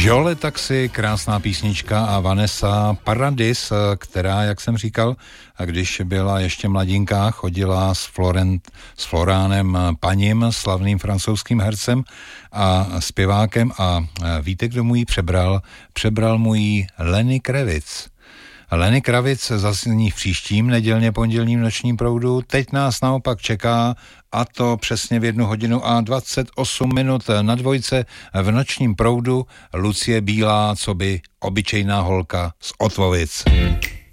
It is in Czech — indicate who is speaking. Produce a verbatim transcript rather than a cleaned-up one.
Speaker 1: Jole taxi, krásná písnička a Vanessa Paradis, která, jak jsem říkal, když byla ještě mladinká, chodila s, Florent, s Floránem Paním, slavným francouzským hercem a zpěvákem a víte, kdo mu ji přebral? Přebral mu ji Lenny Kravitz. Lenny Kravitz zazní v příštím nedělně pondělním nočním proudu. Teď nás naopak čeká, a to přesně v jednu hodinu a dvacet osm minut na dvojce v nočním proudu, Lucie Bílá, coby obyčejná holka z Otvovic.